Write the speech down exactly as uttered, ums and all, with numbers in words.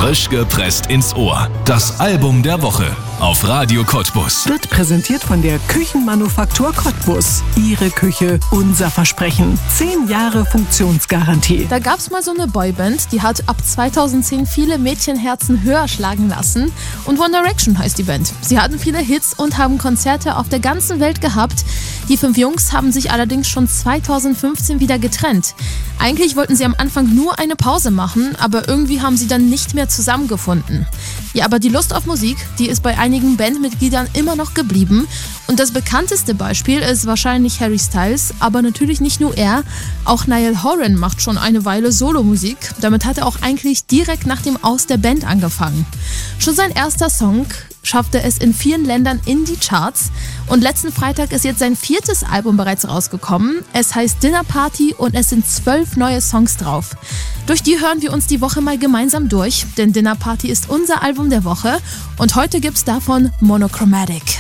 Frisch gepresst ins Ohr. Das Album der Woche auf Radio Cottbus. Wird präsentiert von der Küchenmanufaktur Cottbus. Ihre Küche, unser Versprechen. Zehn Jahre Funktionsgarantie. Da gab's mal so eine Boyband, die hat ab zweitausendzehn viele Mädchenherzen höher schlagen lassen. Und One Direction heißt die Band. Sie hatten viele Hits und haben Konzerte auf der ganzen Welt gehabt. Die fünf Jungs haben sich allerdings schon zweitausendfünfzehn wieder getrennt. Eigentlich wollten sie am Anfang nur eine Pause machen, aber irgendwie haben sie dann nicht mehr zusammengefunden. Ja, aber die Lust auf Musik, die ist bei einigen Bandmitgliedern immer noch geblieben. Und das bekannteste Beispiel ist wahrscheinlich Harry Styles, aber natürlich nicht nur er. Auch Niall Horan macht schon eine Weile Solomusik. Damit hat er auch eigentlich direkt nach dem Aus der Band angefangen. Schon sein erster Song schaffte es in vielen Ländern in die Charts. Und letzten Freitag ist jetzt sein viertes Album bereits rausgekommen. Es heißt Dinner Party und es sind zwölf neue Songs drauf. Durch die hören wir uns die Woche mal gemeinsam durch, denn Dinner Party ist unser Album der Woche und heute gibt's davon Monochromatic.